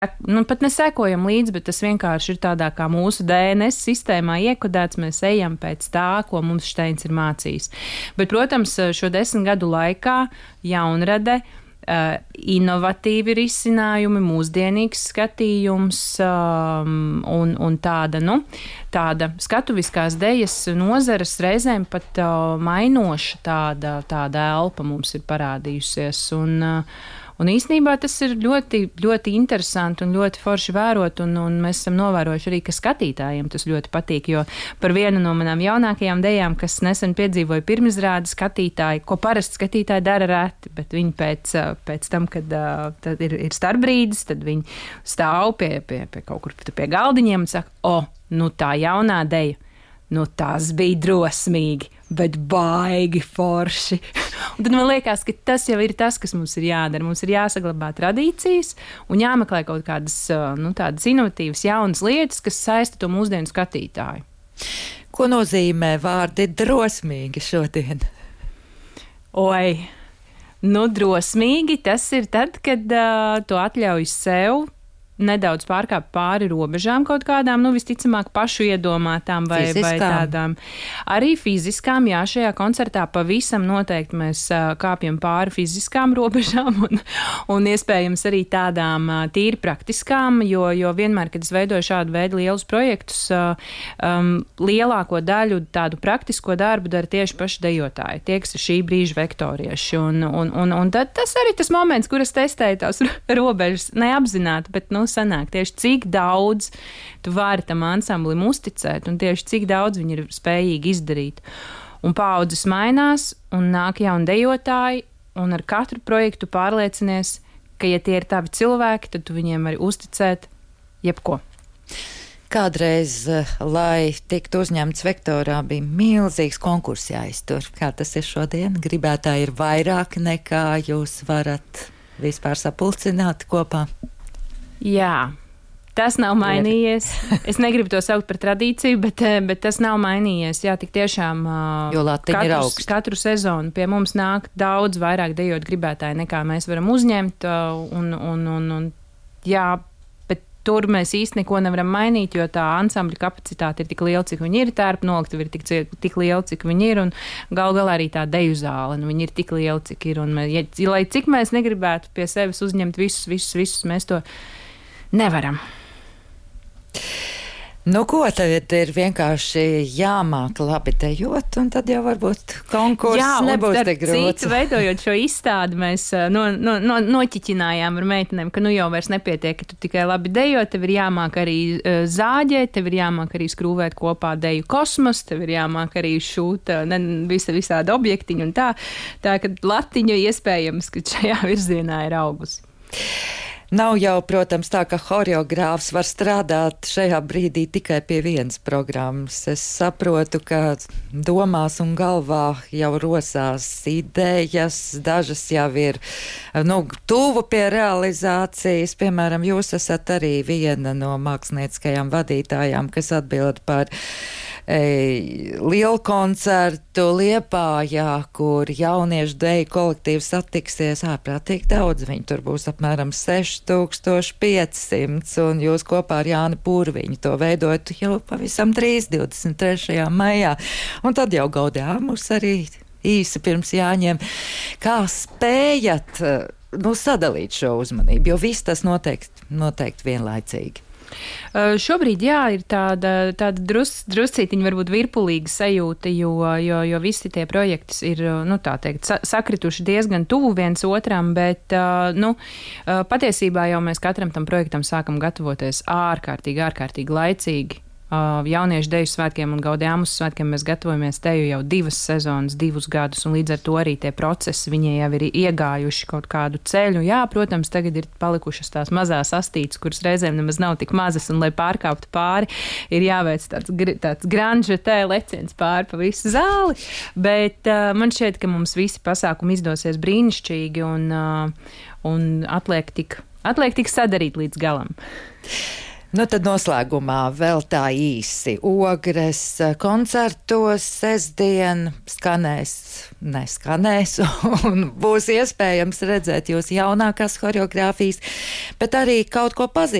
pat nesekojam līdzi, bet tas vienkārši ir tādā kā mūsu DNS sistēmā iekodēts, mēs ejam pēc tā, ko mums Šteins ir mācījis. Bet, protams, šo 10 gadu laikā jaunrade, inovatīvi risinājumi, mūsdienīgs skatījums un tāda skatuviskās dejas nozares reizēm pat mainoša tāda elpa mums ir parādījusies. Un īstenībā tas ir ļoti, ļoti interesanti un ļoti forši vērot, un mēs esam novērojuši arī, ka skatītājiem tas ļoti patīk, jo par vienu no manām jaunākajām dejām, kas nesen piedzīvoja pirmizrādi, skatītāji, ko parasti skatītāji dara reti, bet viņi pēc tam, kad ir starpbrīdis, tad viņi stāv pie kaut kur pie galdiņiem un saka, tā jaunā deja. Tas bija drosmīgi, bet baigi forši. Un tad man liekas, ka tas jau ir tas, kas mums ir jādara. Mums ir jāsaglabā tradīcijas un jāmeklē kaut kādas tādas inovatīvas, jaunas lietas, kas saista to mūsdienu skatītāju. Ko nozīmē vārdi drosmīgi šodien? Drosmīgi tas ir tad, kad tu atļauj sev nedaudz pārkāpt pāri robežām kaut kādām, visticamāk pašu iedomātām vai tādām. Arī fiziskām, jā, šajā koncertā pavisam noteikti mēs kāpjam pāri fiziskām robežām un iespējams arī tādām tīri praktiskām, jo vienmēr, kad es veidoju šādu veidu lielus projektus, lielāko daļu tādu praktisko darbu dara tieši paši dejotāji, tie, kas ir šī brīža vektorieši. Un tad tas arī tas moments, kur es testēju tās robežas neapzināti, bet, sanāk tieši cik daudz tu vari tam ansamblim uzticēt un tieši cik daudz viņi ir spējīgi izdarīt. Un paaudzes mainās un nāk jauni dejotāji un ar katru projektu pārliecinies, ka ja tie ir tavi cilvēki, tad tu viņiem vari uzticēt jebko. Kādreiz, lai tiktu uzņemts vektorā, bija milzīgs konkurss jāiztur. Kā tas ir šodien? Gribētāji ir vairāk nekā jūs varat vispār sapulcināt kopā? Jā, tas nav mainījies. Es negribu to saukt par tradīciju, bet tas nav mainījies. Jā, tik tiešām katru sezonu pie mums nāk daudz vairāk dejot gribētāji, nekā mēs varam uzņemt. Jā, bet tur mēs īsti neko nevaram mainīt, jo tā ansambļa kapacitāte ir tik liela, cik viņi ir, tērpa noliktavi ir tik liela, cik viņi ir, un galā arī tā deju zāle, viņi ir tik liela, cik ir. Un, lai cik mēs negribētu pie sevis uzņemt visus, mēs to nevaram. Ko tad ir vienkārši jāmāk labi dejot, un tad jau varbūt konkurss nebūs tik grūts. Veidojot šo izstādi, mēs noķiķinājām ar meitenēm, ka jau vairs nepietiek, ka tu tikai labi dejo, tev ir jāmāk arī zāģēt, tev ir jāmāk arī skrūvēt kopā deju kosmos, tev ir jāmāk arī šūt visādi objektiņi un tā, ka latiņa iespējams, ka šajā virzienā ir augusi. Nav jau, protams, tā, ka horeogrāfs var strādāt šajā brīdī tikai pie vienas programmas. Es saprotu, ka domās un galvā jau rosās idejas, dažas jau ir tuvu pie realizācijas. Piemēram, jūs esat arī viena no mākslinieckajām vadītājām, kas atbild par lielu koncertu Liepājā, kur jauniešu deju kolektīvs satiksies ārprātīgi daudz. Viņi tur būs apmēram 6500, un jūs kopā ar Jāni Pūrviņu to veidojat jau pavisam drīz, 23. maijā. Un tad jau Gaudēmus arī īsi pirms Jāņiem. Kā spējat sadalīt šo uzmanību, jo viss tas noteikti vienlaicīgi? Šobrīd, jā, ir tāda druscītiņa varbūt virpulīga sajūta, jo visi tie projekti ir, tā teikt, sakrituši diezgan tuvu viens otram, bet, patiesībā jau mēs katram tam projektam sākam gatavoties ārkārtīgi laicīgi. Jauniešu deju svētkiem un Gaudēmus svētkiem mēs gatavojamies teju jau 2 sezonas, 2 gadus, un līdz ar to arī tie procesi viņai jau ir iegājuši kaut kādu ceļu. Jā, protams, tagad ir palikušas tās mazās astītes, kuras reizēm nemaz nav tik mazas, un lai pārkāptu pāri, ir jāveic tāds granžetē leciens pāri pa visu zāli, bet man šķiet, ka mums visi pasākumi izdosies brīnišķīgi, un atliek tik sadarīt līdz galam. Nu tad noslēgumā vēl tā īsi. Ogres koncertos sestdien neskanēs un būs iespējams redzēt jūs jaunākās horeogrāfijas, bet arī kaut ko pazīstams.